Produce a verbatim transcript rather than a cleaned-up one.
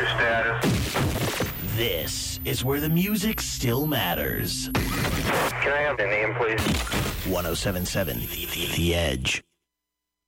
your status? This is where the music still matters. Can I have your name, please? one oh seven point seven The Edge.